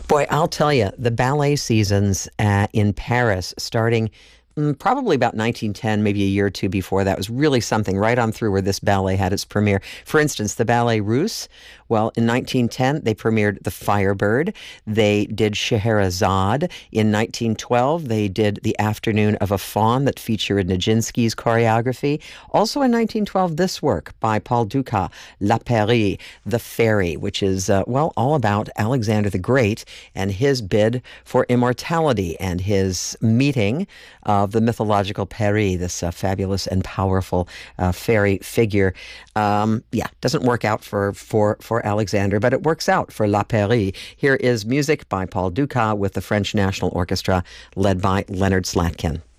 Boy, I'll tell you, the ballet seasons in Paris, starting probably about 1910, maybe a year or two before that, was really something right on through where this ballet had its premiere. For instance, the Ballet Russe, well, in 1910, they premiered The Firebird. They did Scheherazade. In 1912, they did The Afternoon of a Faun that featured Nijinsky's choreography. Also in 1912, this work by Paul Dukas, La Pairie, The Fairy, which is, well, all about Alexander the Great and his bid for immortality and his meeting of the mythological Peri, this fabulous and powerful fairy figure. Doesn't work out for Alexander, but it works out for La Pairie. Here is music by Paul Dukas with the French National Orchestra led by Leonard Slatkin.